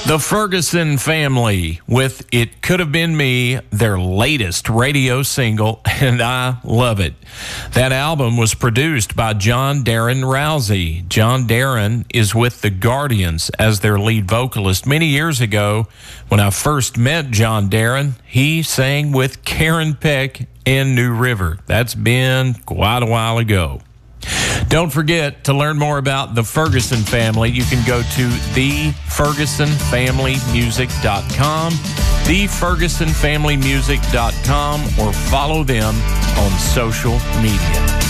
The Ferguson Family with It Could Have Been Me, their latest radio single, and I love it. That album was produced by John Darren Rousey. John Darren is with the Guardians as their lead vocalist. Many years ago, when I first met John Darren, he sang with Karen Peck and New River. That's been quite a while ago. Don't forget, to learn more about the Ferguson Family, you can go to thefergusonfamilymusic.com, thefergusonfamilymusic.com, or follow them on social media.